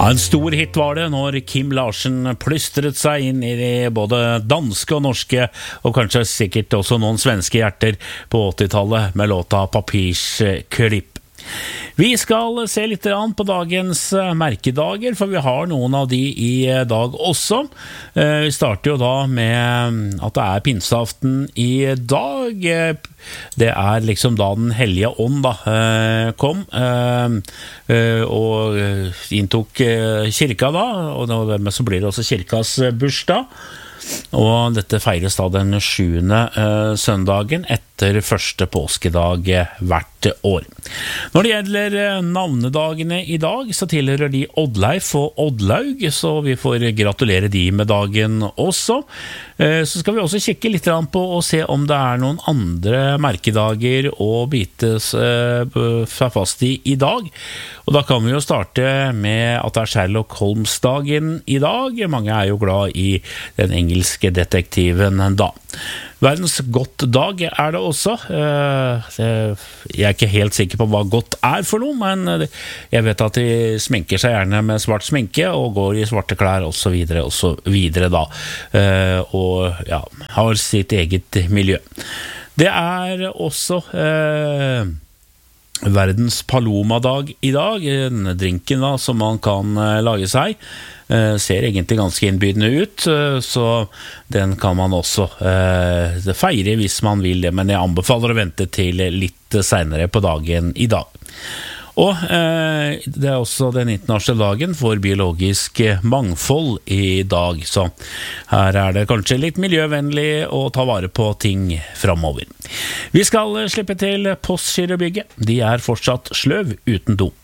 Ja, en stor hit var det når Kim Larsen plystret seg inn i både danske og norske, og kanskje sikkert også noen svenske hjerter på 80-tallet med låta Papirsklipp. Vi skal se litt på dagens merkedager, for vi har noen av de i dag også. Vi starter jo da med at det er pinseaften i dag. Det er liksom da den hellige ånd kom og inntok kirka da, og dermed så blir det også kirkas bursdag. Og dette feires da den 7. søndagen etter første påskedag hvert år. Når det gjelder navnedagene i dag, så tilhører de Oddleif og Oddlaug, så vi får gratulere de med dagen også. Så skal vi også kikke litt på og se om det er noen andre merkedager å bite seg fast i dag. Og da kan vi jo starte med at det er Sherlock Holmes-dagen i dag. Mange er jo glad i den engelske detektiven da. Verdens godt dag er det også. Jeg er ikke helt sikker på hva godt er for noe, men jeg vet at de sminker seg gjerne med svart sminke og går i svarte klær og så videre da. Og ja, har sitt eget miljø. Det er også verdens Paloma-dag i dag, drinken da, som man kan lage seg. Ser egentlig ganske innbydende ut, så den kan man også feire hvis man vil det, men jeg anbefaler å vente til litt senere på dagen i dag. Og det er også den internasjonale dagen for biologisk mangfold i dag, så her er det kanskje litt miljøvennlig å ta vare på ting fremover. Vi skal slippe til Postgirobygget. De er fortsatt sløv uten do.